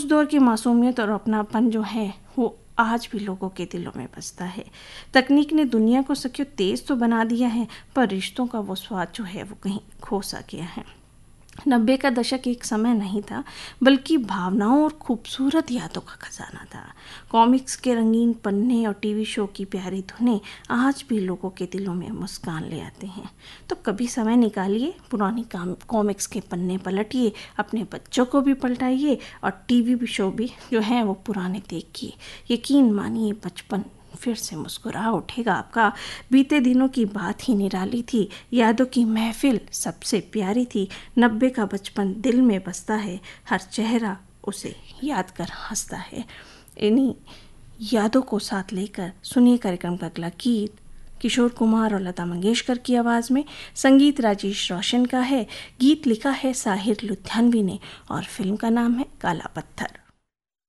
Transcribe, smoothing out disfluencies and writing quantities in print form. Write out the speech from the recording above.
उस दौर की मासूमियत और अपनापन जो है वो आज भी लोगों के दिलों में बसता है। तकनीक ने दुनिया को सचो तेज तो बना दिया है, पर रिश्तों का वो स्वाद जो है वो कहीं खो सा गया है। 90 का दशक एक समय नहीं था, बल्कि भावनाओं और खूबसूरत यादों का खजाना था। कॉमिक्स के रंगीन पन्ने और टीवी शो की प्यारी धुनें आज भी लोगों के दिलों में मुस्कान ले आते हैं। तो कभी समय निकालिए, पुरानी कॉमिक्स के पन्ने पलटिए, अपने बच्चों को भी पलटाइए और टीवी शो भी जो है वो पुराने देखिए। यकीन मानिए, बचपन फिर से मुस्कुरा उठेगा आपका। बीते दिनों की बात ही निराली थी, यादों की महफिल सबसे प्यारी थी। 90 का बचपन दिल में बसता है, हर चेहरा उसे याद कर हंसता है। इन्हीं यादों को साथ लेकर सुनिए कार्यक्रम का अगला गीत। किशोर कुमार और लता मंगेशकर की आवाज़ में, संगीत राजेश रोशन का है, गीत लिखा है साहिर लुधियानवी ने और फिल्म का नाम है काला पत्थर।